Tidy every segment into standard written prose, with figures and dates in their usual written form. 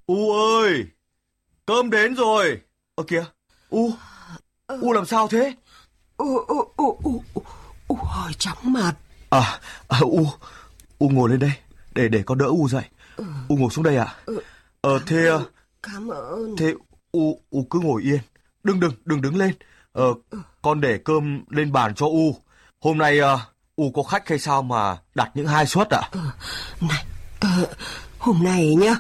U ơi, cơm đến rồi. Ơ kìa, U làm sao thế? Hơi chóng mặt. U ngồi lên đây, để con đỡ U dậy. U ngồi xuống đây ạ. Cảm ơn. Thế U cứ ngồi yên, đừng đứng lên. Con để cơm lên bàn cho U. Hôm nay U có khách hay sao mà đặt những 2 suất ạ? Này, hôm nay nhá,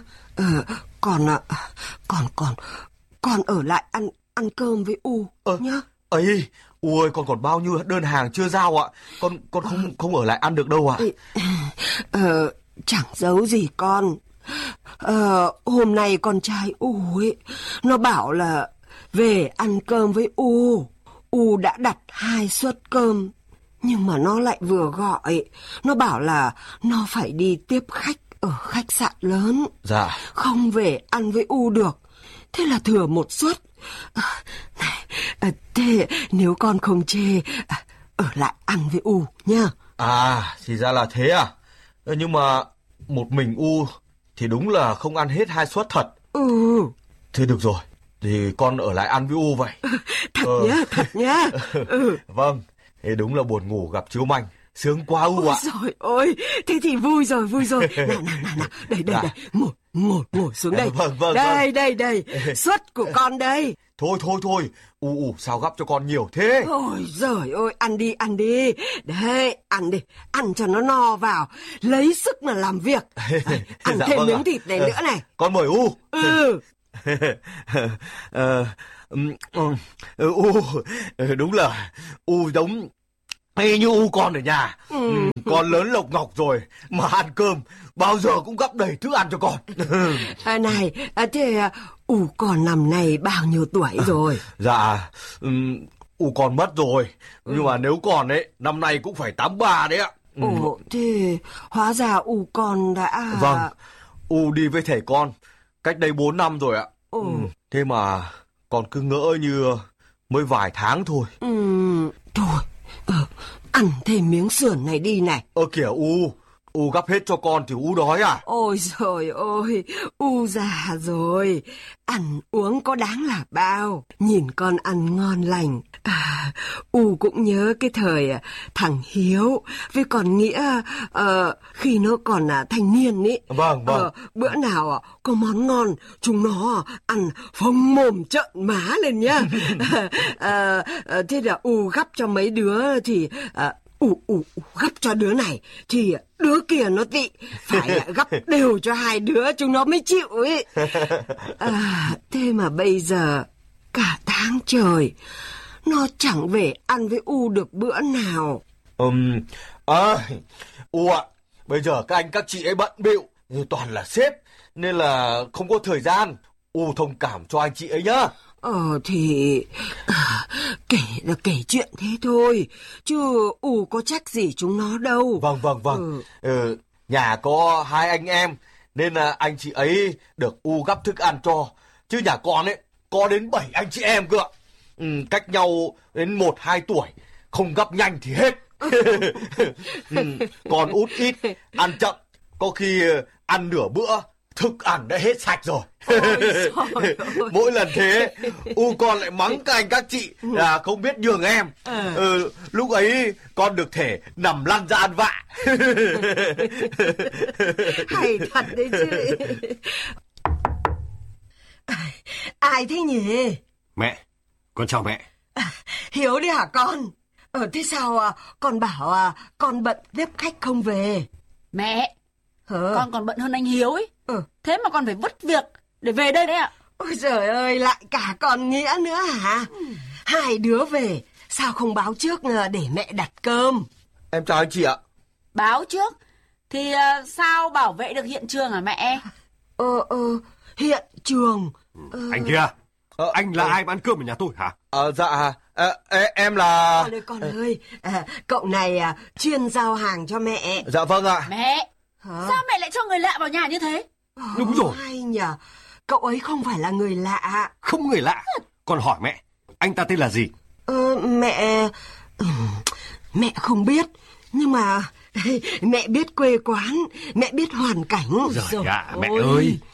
con ở lại ăn cơm với U nhá. Ấy, U ơi, con còn bao nhiêu đơn hàng chưa giao ạ? Con không ở lại ăn được đâu ạ. Chẳng giấu gì con. Hôm nay con trai U ấy, nó bảo là về ăn cơm với U. U đã đặt 2 suất cơm, nhưng mà nó lại vừa gọi. Nó bảo là nó phải đi tiếp khách ở khách sạn lớn. Dạ. Không về ăn với U được. Thế là thừa 1 suất. Thế nếu con không chê, ở lại ăn với U nha. Thì ra là thế à? Nhưng mà một mình U thì đúng là không ăn hết 2 suất thật. Thế được rồi, thì con ở lại ăn với U vậy. Thật nhá. Vâng, thế đúng là buồn ngủ gặp chiếu manh. Sướng quá U ạ. Rồi ôi, thế thì vui rồi. Nào, đây, ngồi xuống đây. Vâng. Đây, suất của con đây. Thôi, U sao gắp cho con nhiều thế? Ôi giời ơi, ăn đi. Đấy, ăn đi, ăn cho nó no vào, lấy sức mà làm việc. Ăn Dạ, thêm vâng miếng ạ. thịt này nữa này. Con mời U. Đúng là U giống y như U con ở nhà. Con lớn lộc ngọc rồi mà ăn cơm bao giờ cũng gắp đầy thức ăn cho con. Này, thế U con năm nay bao nhiêu tuổi rồi? Dạ, U con mất rồi, nhưng mà nếu còn ấy, năm nay cũng phải 83 đấy ạ. Thế hóa ra U con đã... Vâng, U đi với thầy con cách đây 4 năm rồi ạ. Thế mà con cứ ngỡ như mới vài tháng thôi. Thôi, ăn thêm miếng sườn này đi này. Kìa U gắp hết cho con thì U đói à? Ôi giời ơi, U già rồi, ăn uống có đáng là bao. Nhìn con ăn ngon lành. U cũng nhớ cái thời thằng Hiếu với con Nghĩa khi nó còn thanh niên ý. Vâng. Bữa nào có món ngon chúng nó ăn phồng mồm trợn má lên nhá. Thế là U gắp cho mấy đứa thì U gắp cho đứa này thì đứa kia nó tị, phải gắp đều cho 2 đứa chúng nó mới chịu ấy. Thế mà bây giờ cả tháng trời nó chẳng về ăn với U được bữa nào. U ạ, bây giờ các anh các chị ấy bận bịu, toàn là sếp nên là không có thời gian. U thông cảm cho anh chị ấy nhá. Thì kể chuyện thế thôi, chứ U có trách gì chúng nó đâu. Vâng. Nhà có 2 anh em nên là anh chị ấy được U gắp thức ăn cho, chứ nhà con ấy có đến 7 anh chị em cơ ạ. Cách nhau đến 1-2 tuổi, không gắp nhanh thì hết. Còn út ít, ăn chậm, có khi ăn nửa bữa thức ăn đã hết sạch rồi. Mỗi lần thế U con lại mắng các anh các chị là không biết nhường em. Lúc ấy con được thể nằm lăn ra ăn vạ. Hay thật đấy chứ. Ai thế nhỉ? Mẹ, con chào mẹ. Hiếu đi hả con? Thế sao con bảo con bận tiếp khách không về? Mẹ, con còn bận hơn anh Hiếu ấy. Thế mà con phải vứt việc để về đây đấy ạ. Ôi giời ơi, lại cả con Nghĩa nữa hả? 2 đứa về, sao không báo trước để mẹ đặt cơm? Em chào anh chị ạ. Báo trước thì sao bảo vệ được hiện trường hả mẹ? Hiện trường. Anh kia, anh là ai mà ăn cơm ở nhà tôi hả? Dạ, em là... Con ơi, cậu này chuyên giao hàng cho mẹ. Dạ vâng ạ. Mẹ, sao mẹ lại cho người lạ vào nhà như thế? Đúng rồi. Hay nhờ, cậu ấy không phải là người lạ. Không người lạ. Con hỏi mẹ, anh ta tên là gì? Mẹ không biết, nhưng mà mẹ biết quê quán, mẹ biết hoàn cảnh. Giời ạ, mẹ ơi,